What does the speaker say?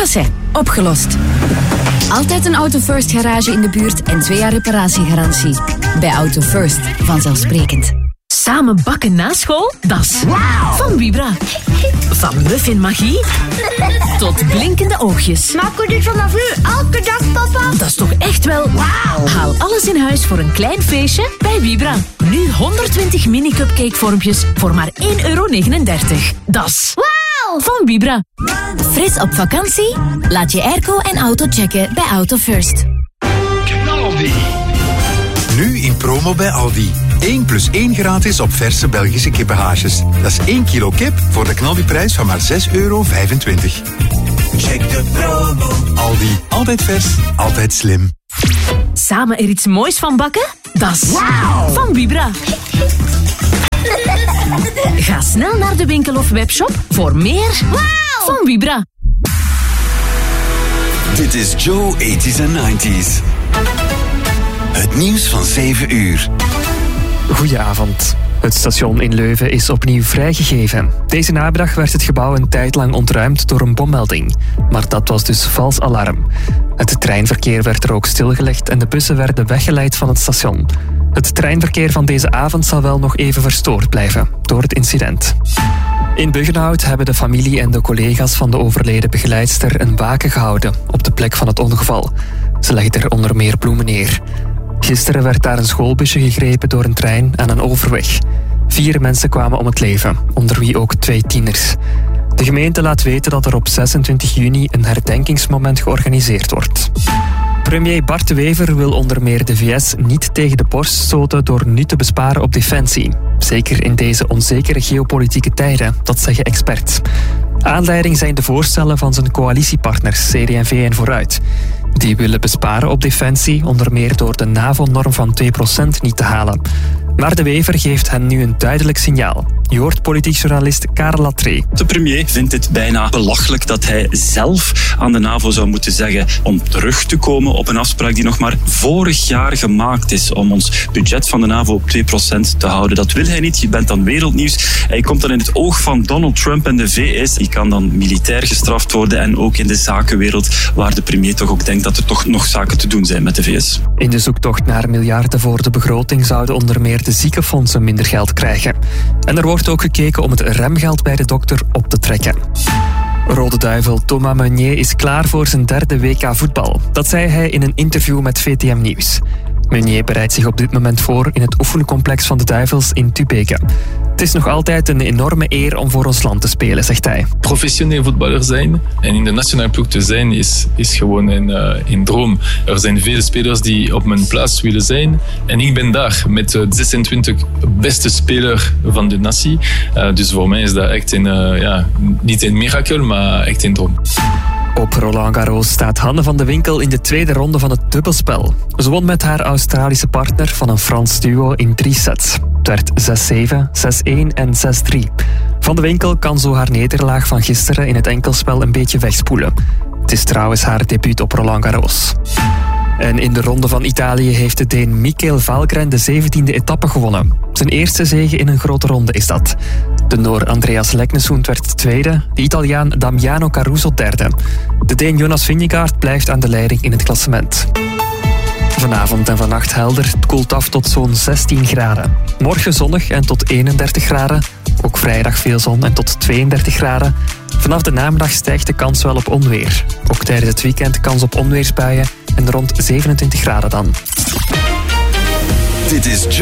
Voilà, opgelost. Altijd een Auto First garage in de buurt en 2 jaar reparatiegarantie. Bij Auto First, vanzelfsprekend. Samen bakken na school? Dat is van Vibra. Van muffin magie tot blinkende oogjes. Smaakt dit vanaf nu elke dag, papa? Dat is toch echt wel wauw. Haal alles in huis voor een klein feestje bij Vibra. Nu 120 mini-cupcake-vormpjes voor maar €1,39. Dat is wauw van Vibra. Fris op vakantie? Laat je airco en auto checken bij Auto First. Knaldi. Nu in promo bij Aldi. 1+1 gratis op verse Belgische kippenhaasjes. Dat is 1 kilo kip voor de knaldiprijs van maar €6,25. Check de promo. Aldi. Altijd vers, altijd slim. Samen er iets moois van bakken? Dat is van Vibra. Ga snel naar de winkel of webshop voor meer van Vibra. Dit is Joe 80s en 90s. Het nieuws van 7 uur. Goedenavond. Het station in Leuven is opnieuw vrijgegeven. Deze namiddag werd het gebouw een tijd lang ontruimd door een bommelding. Maar dat was dus vals alarm. Het treinverkeer werd er ook stilgelegd en de bussen werden weggeleid van het station. Het treinverkeer van deze avond zal wel nog even verstoord blijven door het incident. In Buggenhout hebben de familie en de collega's van de overleden begeleidster een waken gehouden op de plek van het ongeval. Ze legden er onder meer bloemen neer. Gisteren werd daar een schoolbusje gegrepen door een trein aan een overweg. 4 mensen kwamen om het leven, onder wie ook 2 tieners. De gemeente laat weten dat er op 26 juni een herdenkingsmoment georganiseerd wordt. Premier Bart De Wever wil onder meer de VS niet tegen de borst stoten door nu te besparen op defensie. Zeker in deze onzekere geopolitieke tijden, dat zeggen experts. Aanleiding zijn de voorstellen van zijn coalitiepartners CD&V en Vooruit. Die willen besparen op defensie, onder meer door de NAVO-norm van 2% niet te halen. Maar De Wever geeft hen nu een duidelijk signaal. Je hoort politiek journalist Karel Latré. De premier vindt het bijna belachelijk dat hij zelf aan de NAVO zou moeten zeggen om terug te komen op een afspraak die nog maar vorig jaar gemaakt is om ons budget van de NAVO op 2% te houden. Dat wil hij niet. Je bent dan wereldnieuws. Hij komt dan in het oog van Donald Trump en de VS. Die kan dan militair gestraft worden en ook in de zakenwereld waar de premier toch ook denkt dat er toch nog zaken te doen zijn met de VS. In de zoektocht naar miljarden voor de begroting zouden onder meer de ziekenfondsen minder geld krijgen. En er wordt ook gekeken om het remgeld bij de dokter op te trekken. Rode Duivel Thomas Meunier is klaar voor zijn 3e WK voetbal. Dat zei hij in een interview met VTM Nieuws. Meunier bereidt zich op dit moment voor in het oefencomplex van de Duivels in Tubeke. Het is nog altijd een enorme eer om voor ons land te spelen, zegt hij. Professioneel voetballer zijn en in de nationale ploeg te zijn is gewoon een droom. Er zijn vele spelers die op mijn plaats willen zijn. En ik ben daar met de 26 beste speler van de natie. Dus voor mij is dat echt niet een mirakel, maar echt een droom. Op Roland Garros staat Hanne van de Winkel in de 2e ronde van het dubbelspel. Ze won met haar Australische partner van een Frans duo in 3 sets. Het werd 6-7, 6-1 en 6-3. Van de Winkel kan zo haar nederlaag van gisteren in het enkelspel een beetje wegspoelen. Het is trouwens haar debuut op Roland Garros. En in de ronde van Italië heeft de Deen Michael Valgren de 17e etappe gewonnen. Zijn eerste zege in een grote ronde is dat. De Noor Andreas Leknesund werd 2e, de Italiaan Damiano Caruso 3e. De Deen Jonas Vingegaard blijft aan de leiding in het klassement. Vanavond en vannacht helder, het koelt af tot zo'n 16 graden. Morgen zonnig en tot 31 graden. Ook vrijdag veel zon en tot 32 graden. Vanaf de namiddag stijgt de kans wel op onweer. Ook tijdens het weekend kans op onweersbuien en rond 27 graden dan. Dit is